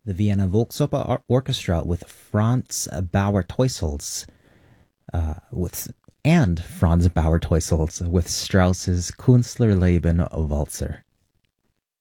The Vienna Volksoper Orchestra with Franz Bauer-Teusels with Strauss's Künstlerleben Walzer.